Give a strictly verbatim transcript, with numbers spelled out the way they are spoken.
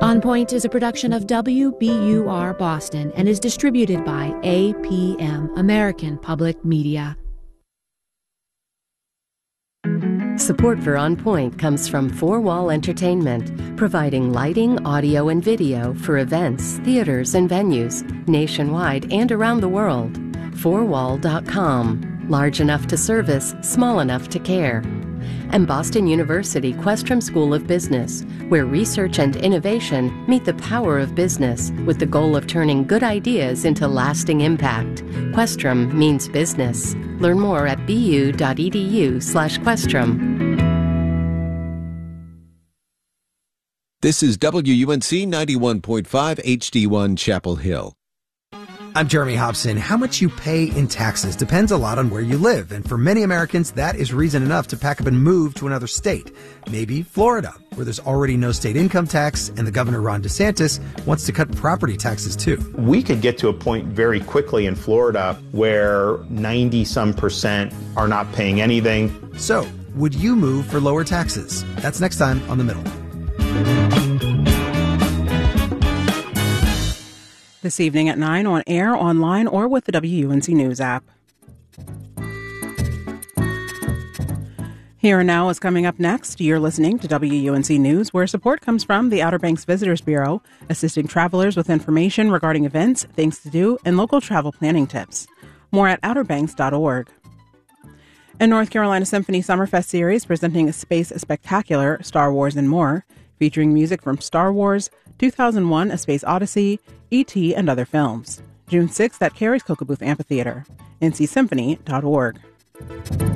On Point is a production of W B U R Boston and is distributed by A P M, American Public Media. Support for On Point comes from Four Wall Entertainment, providing lighting, audio, and video for events, theaters, and venues nationwide and around the world. four wall dot com. Large enough to service, small enough to care. And Boston University Questrom School of Business, where research and innovation meet the power of business with the goal of turning good ideas into lasting impact. Questrom means business. Learn more at bu.edu slash Questrom. This is W U N C ninety-one point five H D one Chapel Hill. I'm Jeremy Hobson. How much you pay in taxes depends a lot on where you live. And for many Americans, that is reason enough to pack up and move to another state. Maybe Florida, where there's already no state income tax, and the governor, Ron DeSantis, wants to cut property taxes too. We could get to a point very quickly in Florida where ninety some percent are not paying anything. So, would you move for lower taxes? That's next time on The Middle. This evening at nine on air, online, or with the W U N C News app. Here and Now is coming up next. You're listening to W U N C News, where support comes from the Outer Banks Visitors Bureau, assisting travelers with information regarding events, things to do, and local travel planning tips. More at outer banks dot org. And North Carolina Symphony Summerfest Series presenting a space spectacular, Star Wars and more, featuring music from Star Wars, two thousand one A Space Odyssey, E T, and other films. June sixth at Carey's Cocoa Booth Amphitheater. N C symphony dot org.